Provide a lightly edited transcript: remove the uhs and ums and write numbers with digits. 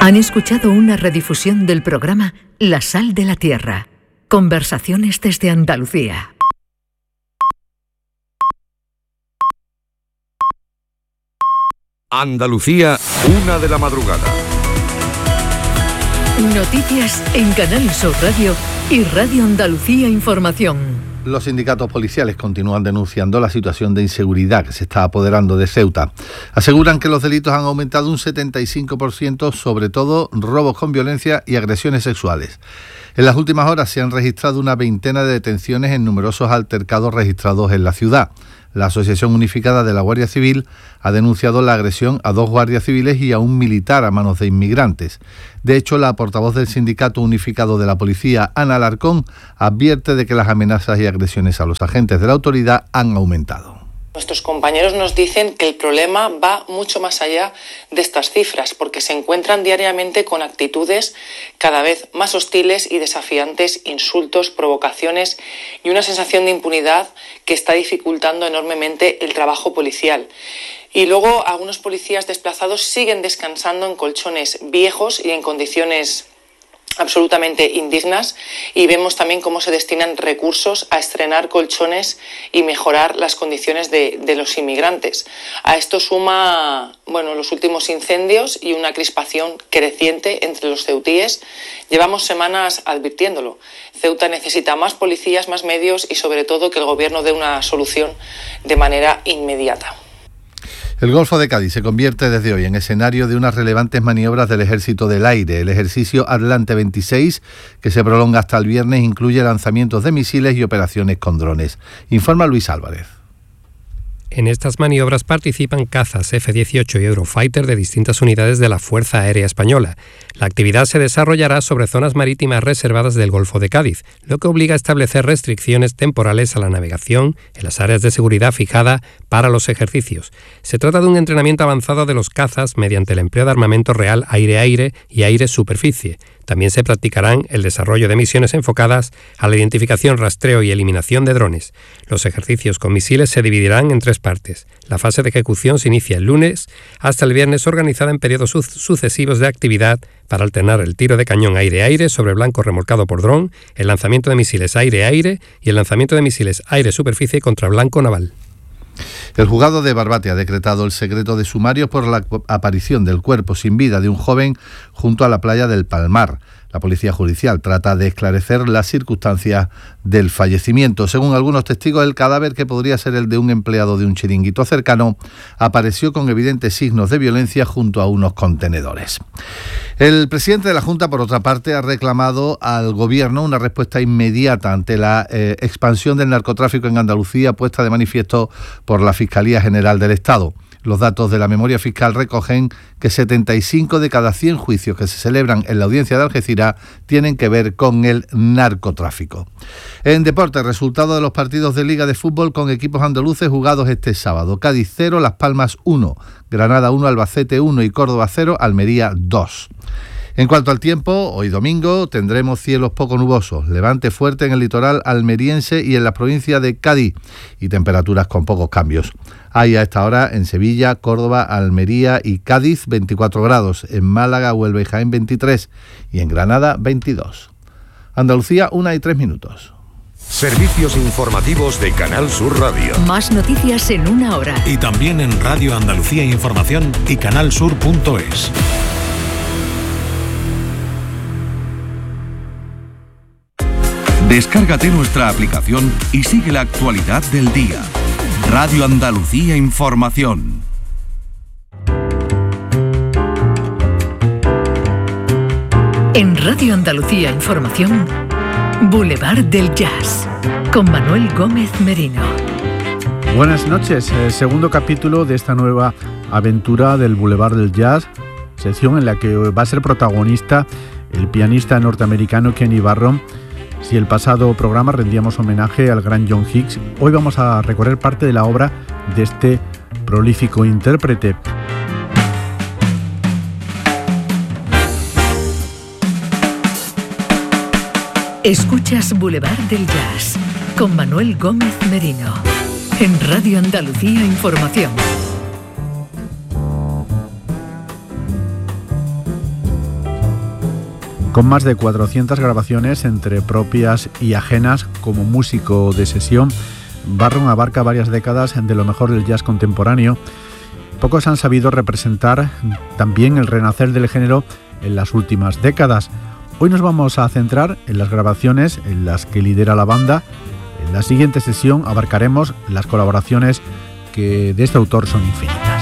Han escuchado una redifusión del programa La Sal de la Tierra. Conversaciones desde Andalucía. Andalucía, 1 de la madrugada. Noticias en Canal Sur Radio y Radio Andalucía Información. Los sindicatos policiales continúan denunciando la situación de inseguridad que se está apoderando de Ceuta. Aseguran que los delitos han aumentado un 75%, sobre todo robos con violencia y agresiones sexuales. En las últimas horas se han registrado una veintena de detenciones en numerosos altercados registrados en la ciudad. La Asociación Unificada de la Guardia Civil ha denunciado la agresión a 2 guardias civiles y a un militar a manos de inmigrantes. De hecho, la portavoz del Sindicato Unificado de la Policía, Ana Alarcón, advierte de que las amenazas y agresiones a los agentes de la autoridad han aumentado. Nuestros compañeros nos dicen que el problema va mucho más allá de estas cifras, porque se encuentran diariamente con actitudes cada vez más hostiles y desafiantes, insultos, provocaciones y una sensación de impunidad que está dificultando enormemente el trabajo policial. Y luego algunos policías desplazados siguen descansando en colchones viejos y en condiciones absolutamente indignas, y vemos también cómo se destinan recursos a estrenar colchones y mejorar las condiciones de los inmigrantes. A esto suma los últimos incendios y una crispación creciente entre los ceutíes. Llevamos semanas advirtiéndolo. Ceuta necesita más policías, más medios y sobre todo que el gobierno dé una solución de manera inmediata. El Golfo de Cádiz se convierte desde hoy en escenario de unas relevantes maniobras del Ejército del Aire. El ejercicio Atlante 26, que se prolonga hasta el viernes, incluye lanzamientos de misiles y operaciones con drones. Informa Luis Álvarez. En estas maniobras participan cazas F-18 y Eurofighter de distintas unidades de la Fuerza Aérea Española. La actividad se desarrollará sobre zonas marítimas reservadas del Golfo de Cádiz, lo que obliga a establecer restricciones temporales a la navegación en las áreas de seguridad fijada para los ejercicios. Se trata de un entrenamiento avanzado de los cazas mediante el empleo de armamento real aire-aire y aire-superficie. También se practicarán el desarrollo de misiones enfocadas a la identificación, rastreo y eliminación de drones. Los ejercicios con misiles se dividirán en 3 partes. La fase de ejecución se inicia el lunes hasta el viernes, organizada en periodos sucesivos de actividad para alternar el tiro de cañón aire-aire sobre blanco remolcado por dron, el lanzamiento de misiles aire-aire y el lanzamiento de misiles aire-superficie contra blanco naval. El juzgado de Barbate ha decretado el secreto de sumarios por la aparición del cuerpo sin vida de un joven junto a la playa del Palmar. La Policía Judicial trata de esclarecer las circunstancias del fallecimiento. Según algunos testigos, el cadáver, que podría ser el de un empleado de un chiringuito cercano, apareció con evidentes signos de violencia junto a unos contenedores. El presidente de la Junta, por otra parte, ha reclamado al Gobierno una respuesta inmediata ante la expansión del narcotráfico en Andalucía, puesta de manifiesto por la Fiscalía General del Estado. Los datos de la memoria fiscal recogen que 75 de cada 100 juicios que se celebran en la audiencia de Algeciras tienen que ver con el narcotráfico. En deporte, resultado de los partidos de Liga de Fútbol con equipos andaluces jugados este sábado. Cádiz 0, Las Palmas 1, Granada 1, Albacete 1 y Córdoba 0, Almería 2. En cuanto al tiempo, hoy domingo tendremos cielos poco nubosos, levante fuerte en el litoral almeriense y en la provincia de Cádiz, y temperaturas con pocos cambios. Hay a esta hora en Sevilla, Córdoba, Almería y Cádiz 24 grados, en Málaga, Huelva y Jaén 23 y en Granada 22. Andalucía, 1:03. Servicios informativos de Canal Sur Radio. Más noticias en 1 hora. Y también en Radio Andalucía Información y canalsur.es. Descárgate nuestra aplicación y sigue la actualidad del día. Radio Andalucía Información. En Radio Andalucía Información, Boulevard del Jazz, con Manuel Gómez Merino. Buenas noches, segundo capítulo de esta nueva aventura del Boulevard del Jazz, sección en la que va a ser protagonista el pianista norteamericano Kenny Barron. Si el pasado programa rendíamos homenaje al gran John Hicks, hoy vamos a recorrer parte de la obra de este prolífico intérprete. Escuchas Boulevard del Jazz con Manuel Gómez Merino en Radio Andalucía Información. Con más de 400 grabaciones entre propias y ajenas como músico de sesión, Barron abarca varias décadas de lo mejor del jazz contemporáneo. Pocos han sabido representar también el renacer del género en las últimas décadas. Hoy nos vamos a centrar en las grabaciones en las que lidera la banda. En la siguiente sesión abarcaremos las colaboraciones que de este autor son infinitas.